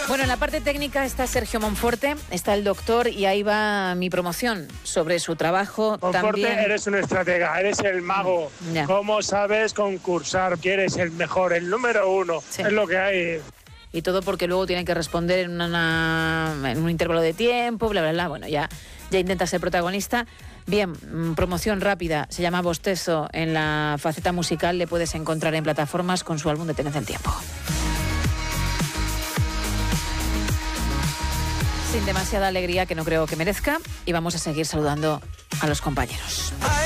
Bueno, en la parte técnica está Sergio Monforte, está el doctor y ahí va mi promoción sobre su trabajo. Monforte, también... eres un estratega, eres el mago. Ya. ¿Cómo sabes concursar? ¿Quieres el mejor, el número uno? Sí. Es lo que hay. Y todo porque luego tiene que responder en un intervalo de tiempo, bla, bla, bla. Bueno, ya intenta ser protagonista. Bien, promoción rápida, se llama Bostezo. En la faceta musical le puedes encontrar en plataformas con su álbum de Tened el Tiempo. Sin demasiada alegría, que no creo que merezca, y vamos a seguir saludando a los compañeros.